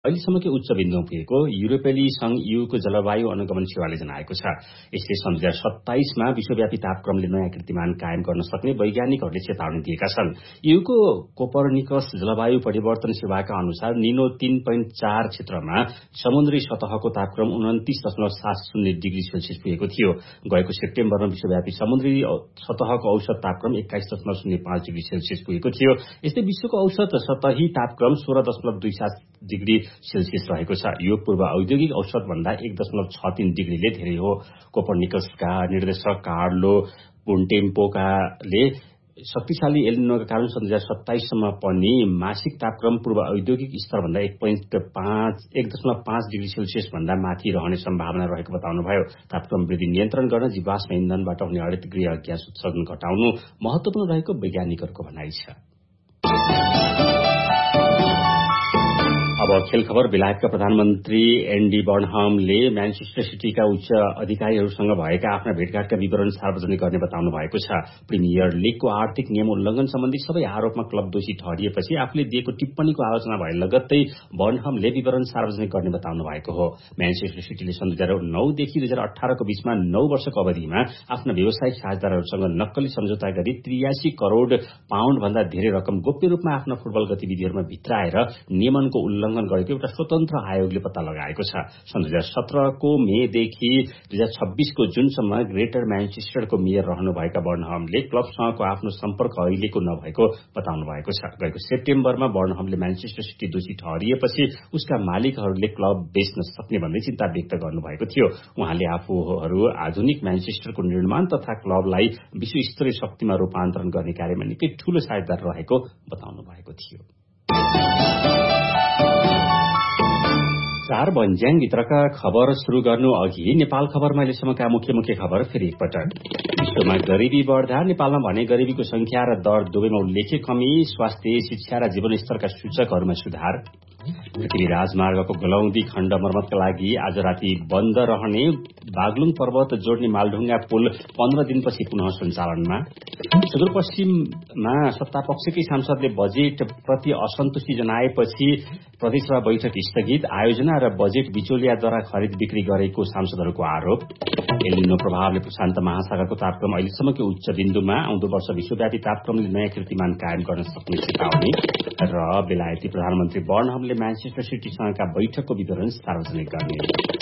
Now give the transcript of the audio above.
अहिलेसम्मकै उच्च बिन्दुमा पुगेको युरोपेली संघ ईयूको जलवायु अनुगमन सेवाले जनाएको छ। यसले सन् 2027 मा विश्वव्यापी तापक्रमले नयाँ कीर्तिमान कायम गर्न सक्ने वैज्ञानिकहरूले चेतावनी दिएका छन्। ईयूको कोपरनिकस जलवायु परिवर्तन सेवाका अनुसार निनो 3.4 क्षेत्रमा समुद्री सतहको तापक्रम 29.70 डिग्री सेल्सियस पुगेको थियो। गएको सेप्टेम्बरमा विश्वव्यापी समुद्री सतहको औसत तापक्रम 21.05 डिग्री सेल्सियस पुगेको थियो। यस्तै विश्वको औसत सतही तापक्रम 16.27 डिग्री सेल्सियस रहेको छ। यो पूर्व औद्योगिक औसत भन्दा 1.63 डिग्रीले धेरै हो। कोपरनिकसका निर्देशक कार्लो बोन्टेम्पोकाले शक्तिशाली एलिनोका कारण सन् 2027 सम्म पनि मासिक तापक्रम पूर्व औद्योगिक स्तरभन्दा 1.5 डिग्री सेल्सियस भन्दा माथि रहने सम्भावना रहेको बताउनुभयो। तापक्रम वृद्धि नियन्त्रण गर्न जीवाश्म इन्धनबाट हुने हरित गृह ग्यास उत्सर्जन घटाउनु महत्वपूर्ण रहेको वैज्ञानिकहरूको भनाइ छ। अब खेल खबर। बेलायतका प्रधानमन्त्री एन्डी बर्नहामले म्यानचेस्टर सिटीका उच्च अधिकारीहरूसँग भएका आफ्ना भेटघाटका विवरण सार्वजनिक गर्ने बताउनु भएको छ। प्रिमियर लीगको आर्थिक नियम उल्लंघन सम्बन्धी सबै आरोपमा क्लब दोषी ठहरिएपछि आफूले दिएको टिप्पणीको आलोचना भए लगत्तै बर्नहामले विवरण सार्वजनिक गर्ने बताउनु भएको हो। म्यानचेस्टर सिटीले सन् 2009 देखि 2018 को बीचमा 9 वर्षको अवधिमा आफ्ना व्यवसायिक साझेदारहरूसँग नक्कली सम्झौता गरी 83 करोड़ पाउण्ड भन्दा धेरै रकम गोप्य रूपमा आफ्ना फुटबल गतिविधिहरूमा भित्राएर नियमनको उल्लंघन गरेको एउटा स्वतन्त्र आयोगले पत्ता लगाएको छ। सन् 2017 को मेदेखि 2026 को जुनसम्म ग्रेटर म्यानचेस्टरको मेयर रहनुभएका बर्नहामले क्लबसँगको आफ्नो सम्पर्क अहिलेको नभएको बताउनु भएको छ। गएको सेप्टेम्बरमा बर्नहामले म्यानचेस्टर सिटी दोषी ठहरिएपछि उसका मालिकहरूले क्लब बेच्न सक्ने भन्दै चिन्ता व्यक्त गर्नुभएको थियो। उहाँले आफूहरू आधुनिक म्यानचेस्टरको निर्माण तथा क्लबलाई विश्वस्तरीय शक्तिमा रूपान्तरण गर्ने कार्यमा निकै ठूलो साझेदार रहेको बताउनु भएको थियो। 4 बन्ज्याङ भित्रका खबर शुरू गर्नु अघि नेपाल खबरमा अहिलेसम्मका मुख्य खबर फेरि एकपटक। विश्वमा गरिबी बढ्दा नेपालमा भने गरिबीको संख्या र दर दुवैमा उल्लेख्य कमी, स्वास्थ्य, शिक्षा र जीवनस्तरका सूचकहरूमा सुधार। पृथ्वी राजमार्गको गलौदी खण्ड मर्मतका लागि आज राति बन्द रहने बागलुङ पर्वत जोड्ने मालढुङ्गा पुल 15 दिनपछि पुनः सञ्चालनमा। सुदूरपश्चिममा सत्तापक्षकै सांसदले बजेट प्रति असन्तुष्टि जनाएपछि प्रदेशसभा बैठक स्थगित। आयोजना र बजेट बिचौलियाद्वारा खरिद बिक्री गरेको सांसदहरूको आरोप। एलिनो प्रभावले प्रशान्त महासागरको तापक्रम अहिलेसम्मकै उच्च बिन्दुमा, आउँदो वर्ष विश्वव्यापी तापक्रमले नयाँ कीर्तिमान कायम गर्न सक्ने चेतावनी। र बेलायती प्रधानमन्त्री बर्नहामले म्यानचेस्टर सिटीसँगका बैठकको विवरण सार्वजनिक गर्ने।